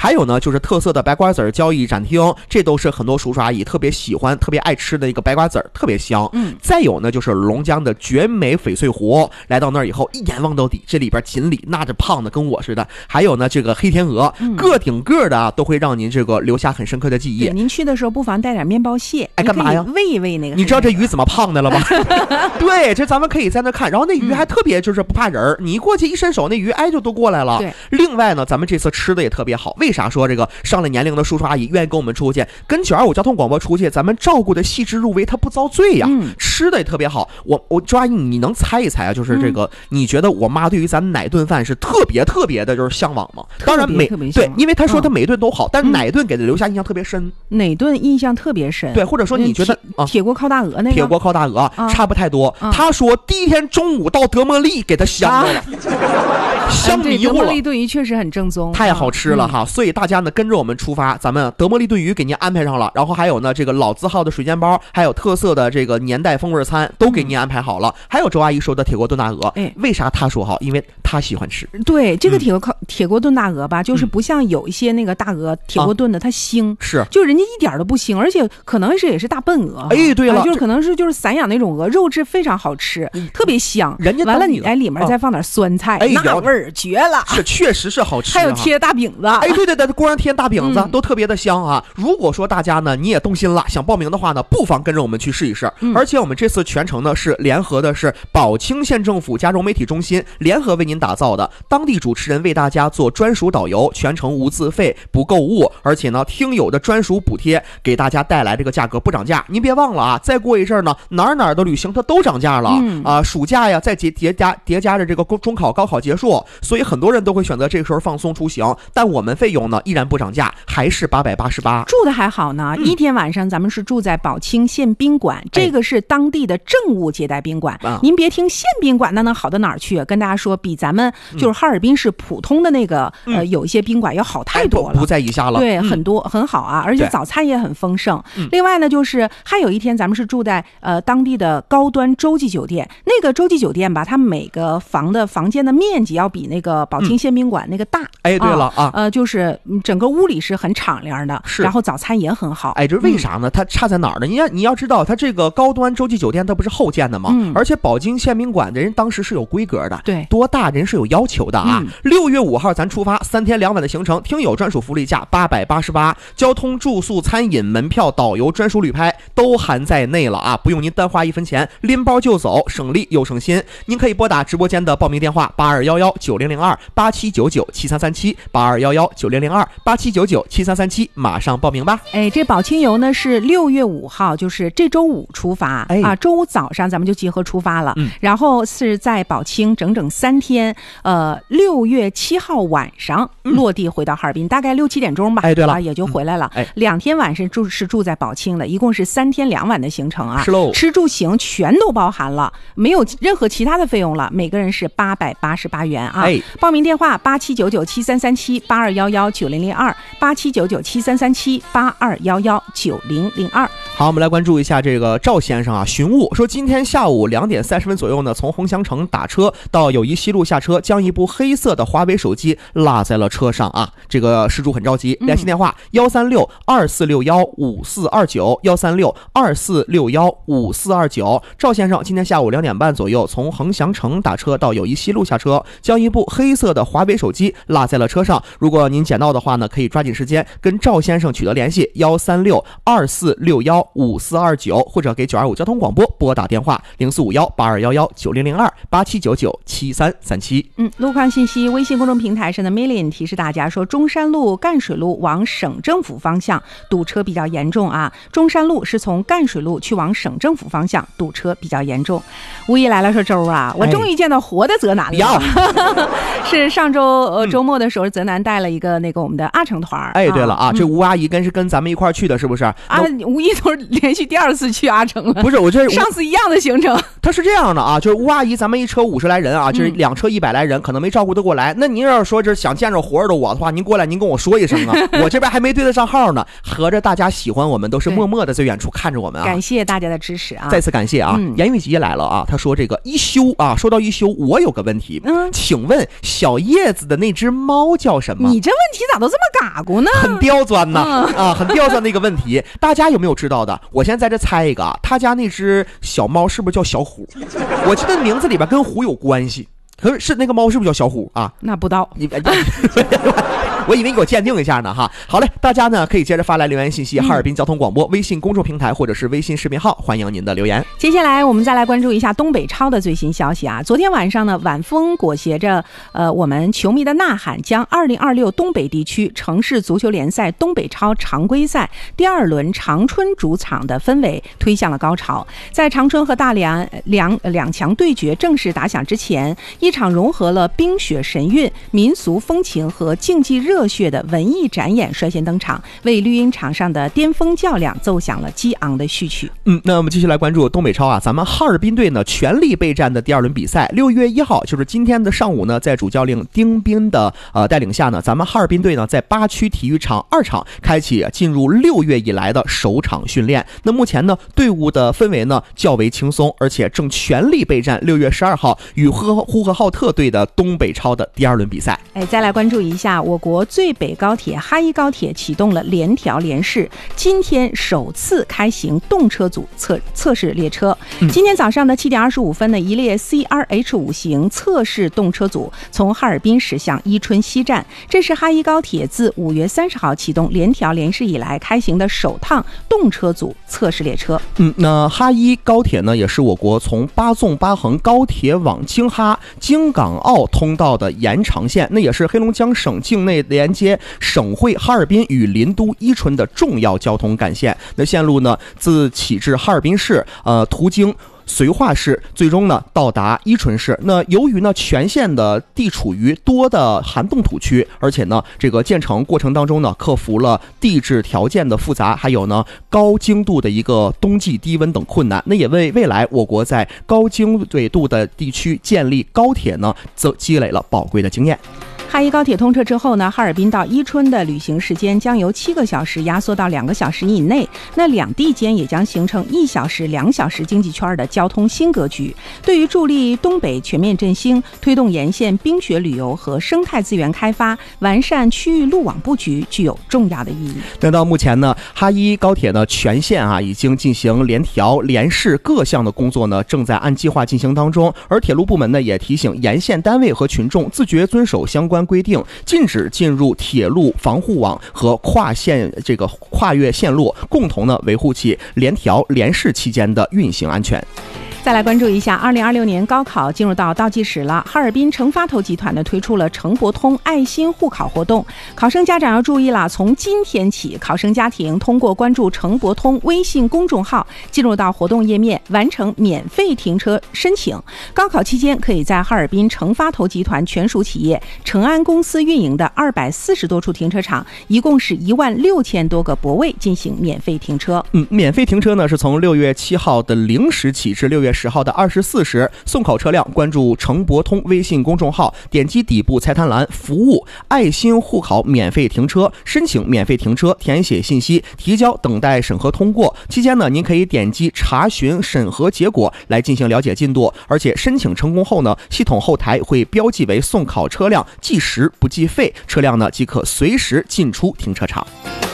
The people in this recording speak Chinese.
还有呢就是特色的白瓜子交易展厅，这都是很多叔叔阿姨特别喜欢特别爱吃的一个白瓜子，特别香。再有呢就是龙江的绝美翡翠湖，来到那儿以后一眼望到底，这里边锦鲤那着胖的跟我似的，还有呢这个黑天鹅，个顶个的啊，都会让您这个留下很深刻的记忆。 您去的时候不妨带点面包蟹， 哎，干嘛呀？ 喂一喂那个。 你知道这鱼怎么胖的了吗？对，这咱们可以在那看。然后那鱼还特别就是不怕人，你一过去一伸手，那鱼哎就都过来了。 对。 另外呢，咱们这次吃的也特别好。为啥说这个上了年龄的叔叔阿姨愿意跟我们出去，跟925交通广播出去，咱们照顾的细致入微，他不遭罪呀。吃的也特别好。我周阿姨，你能猜一猜啊？就是这个，你觉得我妈对于咱哪顿饭是特别的，就是向往吗？当然对，因为她说她每顿都好，但是哪顿给她留下印象特别深？ 哪顿印象特别深？ 对，或者说你觉得铁锅烤大鹅那个？ 铁锅烤大鹅差不太多。她说第一天中午到德莫利给她香着了，香迷糊了。 德莫利炖鱼确实很正宗， 太好吃了哈！所以大家呢跟着我们出发，咱们德莫利炖鱼给您安排上了，然后还有呢这个老字号的水煎包，还有特色的这个年代风味餐都给您安排好了。还有周阿姨说的铁锅炖大鹅，为啥她说好？因为她喜欢吃。 对，这个铁锅炖大鹅吧，就是不像有一些那个大鹅铁锅炖的它腥， 是就人家一点都不腥，而且可能也是大笨鹅。 哎，对了， 就是可能是散养那种鹅，肉质非常好吃，特别香。 人家完了你里面再放点酸菜，那味儿绝了。 是，确实是好吃。 还有贴大饼子， 哎，对，锅上贴大饼子都特别的香啊。如果说大家呢你也动心了，想报名的话呢，不妨跟着我们去试一试。而且我们这次全程呢是联合的是宝清县政府加州媒体中心联合为您打造的，当地主持人为大家做专属导游，全程无自费不购物，而且呢听友的专属补贴，给大家带来这个价格不涨价。您别忘了啊，再过一阵呢哪的旅行它都涨价了暑假呀再叠加着这个中考高考结束，所以很多人都会选择这个时候放松出行，但我们费用呢依然不涨价，还是888。 住的还好呢，一天晚上咱们是住在宝清县宾馆，这个是当地的政务接待宾馆。您别听县宾馆那能好到哪儿去，跟大家说比咱们就是哈尔滨市普通的那个有一些宾馆要好太多了， 不在以下了。 对，很多很好啊，而且早餐也很丰盛。另外呢，就是还有一天咱们是住在当地的高端洲际酒店，那个洲际酒店吧，它每个房间的面积要比那个宝清县宾馆那个大。 哎，对了就是整个屋里是很敞亮的，然后早餐也很好。 哎，这为啥呢？它差在哪儿呢？你要知道，它这个高端洲际酒店它不是后建的吗？而且宝清县宾馆的人当时是有规格的， 对， 多大人是有要求的啊。6月5号咱出发，3天2晚的行程，听友专属福利价888，交通住宿餐饮门票导游专属旅拍都含在内了啊，不用您单花1分钱，拎包就走，省力又省心。您可以拨打直播间的报名电话82119002879973378211900287997337，马上报名吧。 哎，这宝清游呢是6月5号，就是这周5出发周五早上咱们就集合出发了，然后是在宝清整整3天，6月7号晚上落地回到哈尔滨，大概6、7点钟吧。 哎，对了， 也就回来了。2天晚上是住在宝清的，一共是3天2晚的行程啊。 是喽， 吃住行全都包含了，没有任何其他的费用了，每个人是888元啊。报名电话879973378211，8799733782119002。 好，我们来关注一下这个赵先生啊，寻物说今天下午2点30分左右呢，从鸿祥城打车到友谊西路下车，将一部黑色的华为手机落在了车上啊。这个失主很着急，联系电话13624615429，13624615429。赵先生今天下午2点半左右从鸿祥城打车到友谊西路下车，将一部黑色的华为手机落在了车上。如果您捡到的话呢，可以抓紧时间跟赵先生取得联系，13624615429，或者给925交通广播拨打电话04518211900287997337。 路况信息，微信公众平台上的 Million 提示大家说，中山路赣水路往省政府方向堵车比较严重啊。中山路是从赣水路去往省政府方向堵车比较严重。吴姨来了说，周啊，我终于见到活的泽南了。是上周周末的时候，泽南带了一个那个我们的阿城团。 哎，对了啊，这吴阿姨是跟咱们一块去的，是不是？ 吴姨都连续第2次去阿城了。 不是，我这上次一样的行程。 他是这样的啊，就是吴阿姨，咱们一车50来人啊，就是2车100来人，可能没照顾得过来。那您要是说这想见着活着的我的话，您过来您跟我说一声啊，我这边还没对得上号呢。合着大家喜欢我们，都是默默的在远处看着我们啊。 感谢大家的支持啊！ 再次感谢啊！严玉吉来了啊，他说这个一休啊，说到一休，我有个问题，请问小叶子的那只猫叫什么？ 你这问题咋都这么嘎咕呢？ 很刁钻呢很刁钻的一个问题，大家有没有知道的？我现在在这猜一个啊，他家那只小猫是不是叫小虎？我记得名字里边跟虎有关系，可是那个猫是不是叫小虎啊？ 那不知道， 我以为你给我鉴定一下呢哈。好嘞，大家呢可以接着发来留言信息，哈尔滨交通广播微信公众平台或者是微信视频号，欢迎您的留言。 接下来我们再来关注一下东北超的最新消息啊。昨天晚上呢，晚风裹挟着我们球迷的呐喊，将2026东北地区城市足球联赛东北超常规赛第2轮长春主场的氛围推向了高潮。在长春和大连两强对决正式打响之前，一场融合了冰雪神韵、民俗风情和竞技热血的文艺展演率先登场，为绿茵场上的巅峰较量奏响了激昂的序曲。 那我们继续来关注东北超啊，咱们哈尔滨队呢全力备战的第2轮比赛，6月1号就是今天的上午呢，在主教练丁斌的带领下呢，咱们哈尔滨队呢在8区体育场2场开启进入6月以来的首场训练。那目前呢，队伍的氛围呢较为轻松，而且正全力备战6月12号与呼和浩特队的东北超的第2轮比赛。 再来关注一下，我国最北高铁哈一高铁启动了联调联试，今天首次开行动车组测试列车。今天早上的7点25分呢，一列 CRH5 型测试动车组从哈尔滨驶向伊春西站，这是哈一高铁自5月30号启动联调联试以来开行的首趟动车组测试列车。 那哈一高铁呢，也是我国从8纵8横高铁网京哈京港澳通道的延长线，那也是黑龙江省境内连接省会哈尔滨与邻都伊春的重要交通干线。那线路呢，自起至哈尔滨市，途经绥化市，最终呢到达伊春市。那由于呢全线的地处于多的寒冻土区，而且呢这个建成过程当中呢克服了地质条件的复杂，还有呢高经度的一个冬季低温等困难，那也为未来我国在高经纬度的地区建立高铁呢则积累了宝贵的经验。 哈一高铁通车之后呢，哈尔滨到伊春的旅行时间将由7个小时压缩到2个小时以内，那两地间也将形成1小时2小时经济圈的交通新格局，对于助力东北全面振兴、推动沿线冰雪旅游和生态资源开发、完善区域路网布局具有重要的意义。 那到目前呢，哈一高铁呢全线已经进行联调联试各项的工作呢正在按计划进行当中，而铁路部门呢也提醒沿线单位和群众自觉遵守相关规定，禁止进入铁路防护网和跨越线路，共同呢维护其联调联试期间的运行安全。 再来关注一下2026年高考进入到倒计时了，哈尔滨成发头集团呢推出了成博通爱心互考活动，考生家长要注意了，从今天起，考生家庭通过关注成博通微信公众号，进入到活动页面，完成免费停车申请。高考期间可以在哈尔滨成发头集团全属企业成安公司运营的240多处停车场，一共是16000多个泊位进行免费停车。 免费停车呢是从6月7号的0时起至6月10号的24时，送考车辆关注成博通微信公众号，点击底部菜单栏服务爱心互考免费停车，申请免费停车，填写信息，提交等待审核通过。期间呢，您可以点击查询审核结果来进行了解进度，而且申请成功后呢，系统后台会标记为送考车辆，计时不计费，车辆呢即可随时进出停车场。